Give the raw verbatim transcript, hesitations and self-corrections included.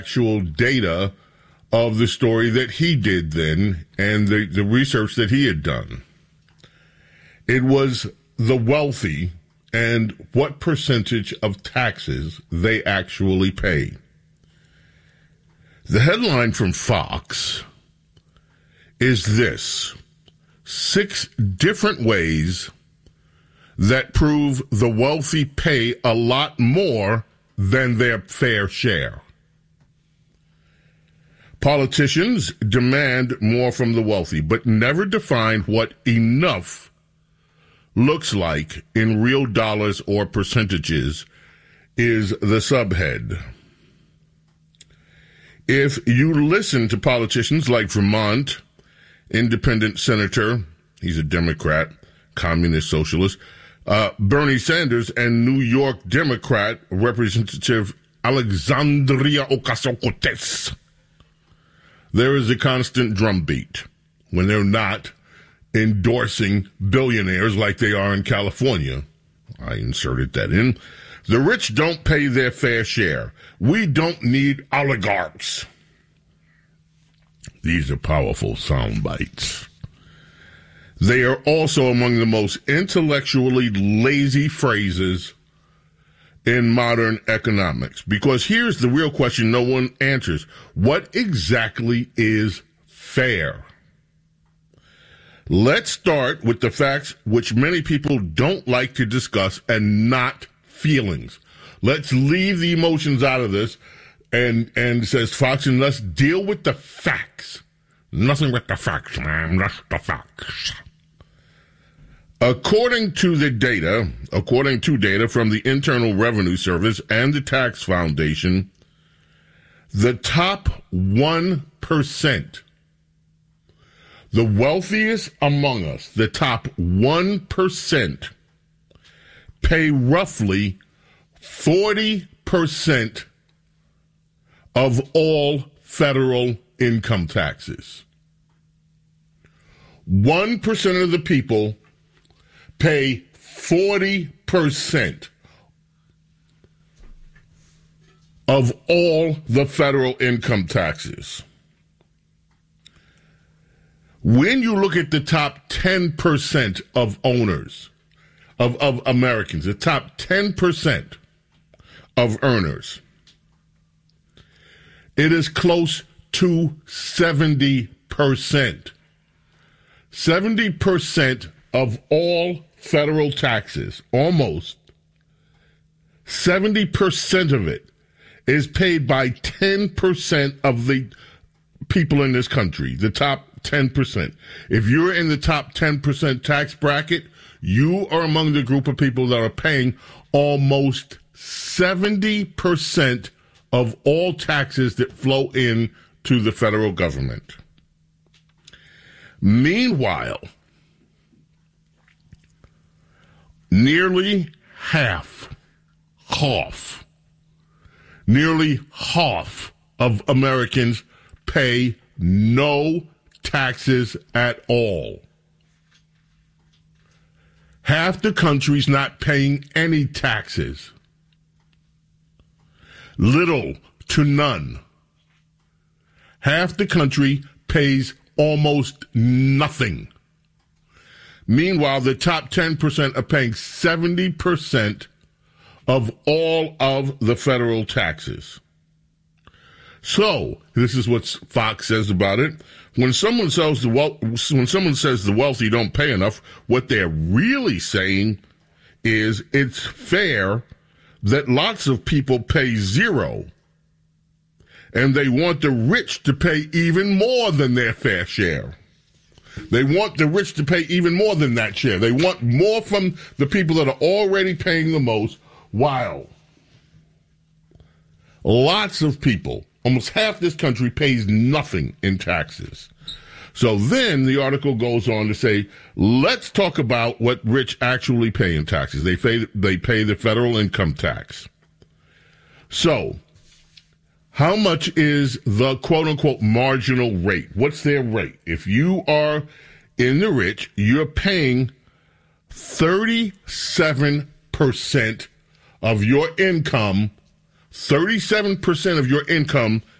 actual data of the story that he did then and the, the research that he had done. It was the wealthy and what percentage of taxes they actually pay. The headline from Fox is this: six different ways that prove the wealthy pay a lot more than their fair share. Politicians demand more from the wealthy, but never define what enough looks like in real dollars or percentages is the subhead. If you listen to politicians like Vermont independent senator, he's a Democrat, communist socialist, uh, Bernie Sanders, and New York Democrat Representative Alexandria Ocasio-Cortez, there is a constant drumbeat when they're not endorsing billionaires like they are in California. I inserted that in. The rich don't pay their fair share. We don't need oligarchs. These are powerful sound bites. They are also among the most intellectually lazy phrases in modern economics. Because here's the real question no one answers. What exactly is fair? Let's start with the facts which many people don't like to discuss and not feelings. Let's leave the emotions out of this. And, and says Fox, and let's deal with the facts. Nothing but the facts, man. Just the facts. According to the data, according to data from the Internal Revenue Service and the Tax Foundation, the top one percent, the wealthiest among us, the top one percent, pay roughly forty percent of all federal income taxes. one percent of the people pay forty percent of all the federal income taxes. When you look at the top ten percent of owners, of, of Americans, the top ten percent of earners, it is close to seventy percent. seventy percent of all federal taxes, almost seventy percent of it, is paid by ten percent of the people in this country, the top ten percent. If you're in the top ten percent tax bracket, you are among the group of people that are paying almost seventy percent of all taxes that flow in to the federal government. Meanwhile, nearly half, half, nearly half of Americans pay no taxes at all. Half the country's not paying any taxes. Little to none. Half the country pays almost nothing. Meanwhile, the top ten percent are paying seventy percent of all of the federal taxes. So, this is what Fox says about it. When someone says the wel- when someone says the wealthy don't pay enough, what they're really saying is it's fair that lots of people pay zero, and they want the rich to pay even more than their fair share. They want the rich to pay even more than that share. They want more from the people that are already paying the most, while lots of people, almost half this country, pays nothing in taxes. So then the article goes on to say, let's talk about what rich actually pay in taxes. They pay, they pay the federal income tax. So how much is the quote-unquote marginal rate? What's their rate? If you are in the rich, you're paying thirty-seven percent of your income thirty-seven percent of your income